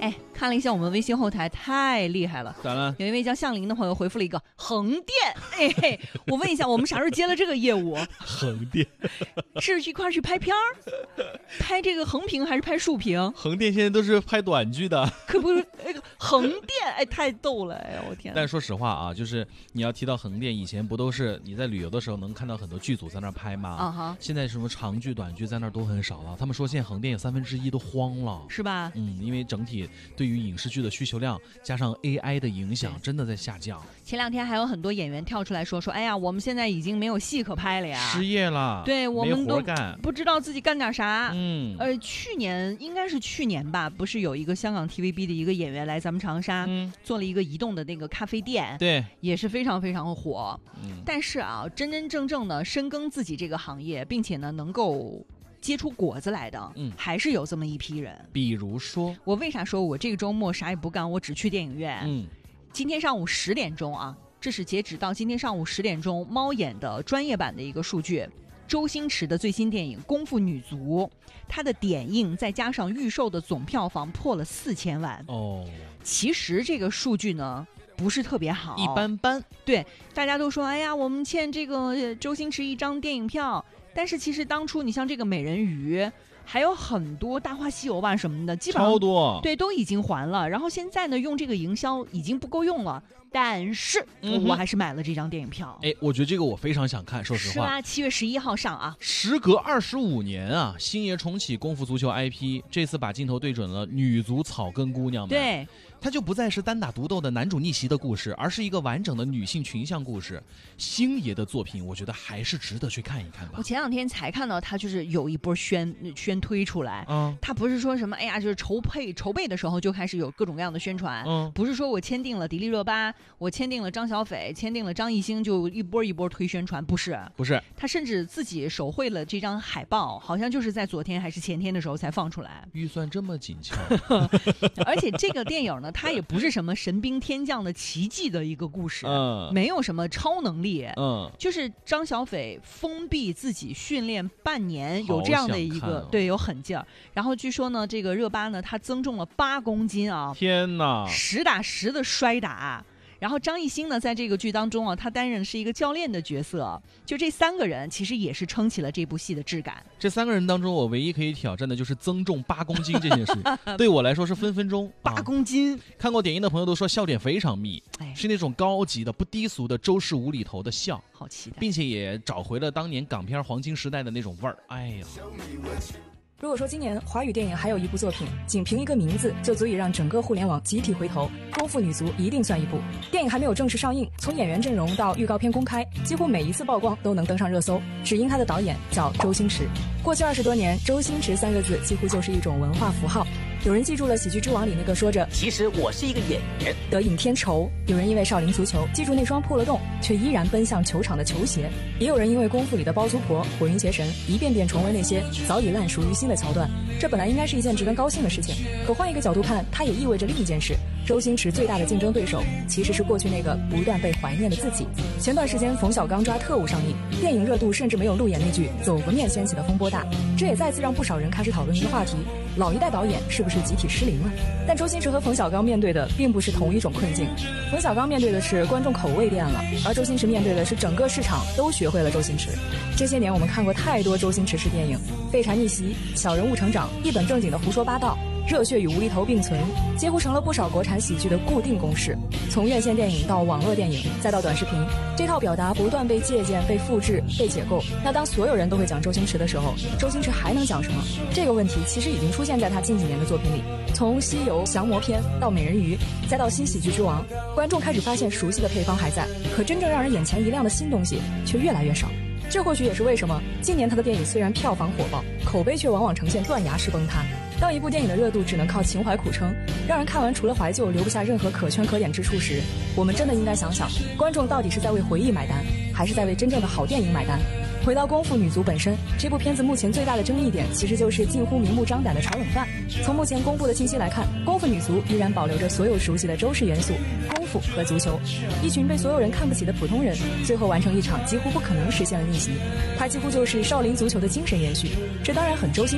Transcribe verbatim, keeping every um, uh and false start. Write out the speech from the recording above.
哎，看了一下我们微信后台，太厉害了！ 咋了？ 有一位叫向林的朋友回复了一个横店，哎嘿，我问一下，我们啥时候接了这个业务？ 横店是一块去拍片儿，拍这个横屏还是拍竖屏？ 横店现在都是拍短剧的， 可不是那个横店，哎，太逗了，哎呀，我天！ 但说实话啊，就是你要提到横店，以前不都是你在旅游的时候能看到很多剧组在那儿拍吗？啊哈！现在什么长剧、短剧在那儿都很少了。他们说现在横店有三分之一都荒了， 是吧？ 嗯，因为整体对于影视剧的需求量加上 A I 的影响，真的在下降。 前两天还有很多演员跳出来说说，哎呀，我们现在已经没有戏可拍了呀， 失业了， 对，我们都干， 不知道自己干点啥。 嗯， 呃，去年应该是去年吧，不是有一个香港 T V B 的一个演员来咱们长沙，嗯，做了一个移动的那个咖啡店， 对， 也是非常非常火。 嗯， 但是啊，真真正正的深耕自己这个行业，并且呢能够结出果子来的，嗯，还是有这么一批人。 比如说， 我为啥说我这个周末啥也不干，我只去电影院？嗯，今天上午十点钟啊，这是截止到今天上午十点钟，猫眼的专业版的一个数据。周星驰的最新电影《功夫女足》，它的点映再加上预售的总票房破了四千万。哦，其实这个数据呢不是特别好， 一般般。 对，大家都说，哎呀，我们欠这个周星驰一张电影票。但是其实当初你像这个美人鱼，还有很多大话西游吧什么的，基本上超多， 对，都已经还了。然后现在呢，用这个营销已经不够用了。但是、嗯、我还是买了这张电影票。 哎，我觉得这个我非常想看，说实话。 是吧？七月十一号上啊。 时隔二十五年啊，星爷重启功夫足球 I P， 这次把镜头对准了女足草根姑娘们。 对。 它就不再是单打独斗的男主逆袭的故事，而是一个完整的女性群像故事。星爷的作品，我觉得还是值得去看一看吧。 我前两天才看到他就是有一波宣宣推出来，嗯，他不是说什么，哎呀，就是筹备筹备的时候就开始有各种各样的宣传，嗯，不是说我签订了迪丽热巴，我签订了张小斐，签订了张艺兴，就一波一波推宣传，不是， 不是， 他甚至自己手绘了这张海报，好像就是在昨天还是前天的时候才放出来。 预算这么紧俏， 而且这个电影呢。它也不是什么神兵天降的奇迹的一个故事，嗯，没有什么超能力，嗯，就是张小斐封闭自己训练半年，有这样的一个、哦、对有狠劲儿。然后据说呢，这个热巴呢，她增重了八公斤啊！ 天哪， 实打实的摔打。然后张艺兴呢，在这个剧当中啊，他担任是一个教练的角色。就这三个人，其实也是撑起了这部戏的质感。 这三个人当中，我唯一可以挑战的就是增重八公斤这件事，对我来说是分分钟。 八公斤、啊， 看过点映的朋友都说笑点非常密，哎、是那种高级的、不低俗的周氏无厘头的笑， 好期待， 并且也找回了当年港片黄金时代的那种味儿。哎呀。 如果说今年华语电影还有一部作品，仅凭一个名字就足以让整个互联网集体回头，功夫女足一定算一部。电影还没有正式上映，从演员阵容到预告片公开，几乎每一次曝光都能登上热搜，只因他的导演叫周星驰。过去二十多年，周星驰三个字几乎就是一种文化符号。有人记住了《喜剧之王》里那个说着其实我是一个演员的尹天仇，有人因为少林足球记住那双破了洞却依然奔向球场的球鞋，也有人因为功夫里的包租婆火云邪神一遍遍重温那些早已烂熟于心的桥段。这本来应该是一件值得高兴的事情，可换一个角度看，它也意味着另一件事。周星驰最大的竞争对手其实是过去那个不断被怀念的自己。前段时间冯小刚抓特务上映，电影热度甚至没有路演那句走个面掀起的风波大，这也再次让不少人开始讨论一个话题，老一代导演是不是集体失灵了？但周星驰和冯小刚面对的并不是同一种困境，冯小刚面对的是观众口味变了，而周星驰面对的是整个市场都学会了周星驰。这些年我们看过太多周星驰式电影，废柴逆袭、小人物成长、一本正经的胡说八道，热血与无厘头并存，几乎成了不少国产喜剧的固定公式。从院线电影到网络电影，再到短视频，这套表达不断被借鉴、被复制、被解构。那当所有人都会讲周星驰的时候，周星驰还能讲什么？这个问题其实已经出现在他近几年的作品里。从《西游降魔篇》到《美人鱼》，再到《新喜剧之王》，观众开始发现熟悉的配方还在，可真正让人眼前一亮的新东西却越来越少。这或许也是为什么近年他的电影虽然票房火爆，口碑却往往呈现断崖式崩塌。当一部电影的热度只能靠情怀苦撑，让人看完除了怀旧留不下任何可圈可点之处时，我们真的应该想想，观众到底是在为回忆买单，还是在为真正的好电影买单？回到功夫女足本身，这部片子目前最大的争议点其实就是近乎明目张胆的炒冷饭。从目前公布的信息来看，功夫女足依然保留着所有熟悉的周氏元素，功夫和足球，一群被所有人看不起的普通人，最后完成一场几乎不可能实现的逆袭。它几乎就是少林足球的精神延续，这当然很周星